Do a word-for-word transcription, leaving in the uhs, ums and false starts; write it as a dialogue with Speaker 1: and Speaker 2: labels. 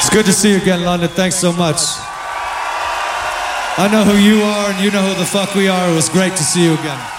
Speaker 1: It's good to see you again, London. Thanks so much. I know who you are, and you know who the fuck we are. It was great to see you again.